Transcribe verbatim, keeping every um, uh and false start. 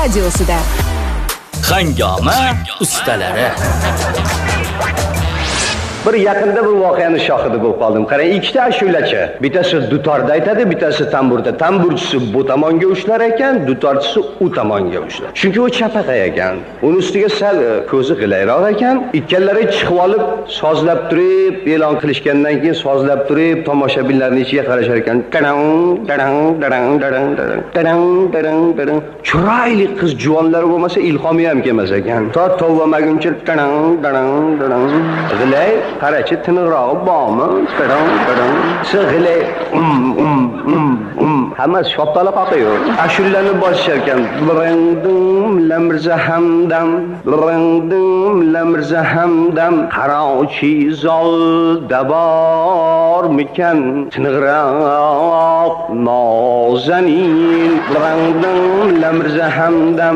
radiosida. Hangoma ustalari. Bir yaqinda bir voqeani shohidi bo'lib qoldim. Qarang, ikkita ashulachi. Bittasi dutorda aytadi, bittasi tamburda. Tamburchisi bu tomonga ushlar ekan, dutorchisi u tomonga ushlar. Chunki u chapaqay ekan. Uning ustiga sal ko'zi g'ilayroq ekan. Ikkalari chiqib olib, sozlab turib, e'lon qilishgandan keyin sozlab turib, tomoshabinlarning ichiga qarashar ekan. Tarang, tarang, tarang, tarang, tarang, tarang, tarang, tarang. Chiroyli qiz juvonlar bo'lmasa ilhomi ham kelmas ekan. To tovlamaguncha tarang, tarang, tarang. G'ilay qarachi tiniqrog'i bormi? Tarang, tarang. Sig'ilay. Hamma shoptala qoqiyor. Ashullarni bosishar ekan. Brangdim lamirza hamdam, brangdim lamirza hamdam. Qarochi zolda bormikan? Tiniqroq nozanin. Brangdim lamirza hamdam.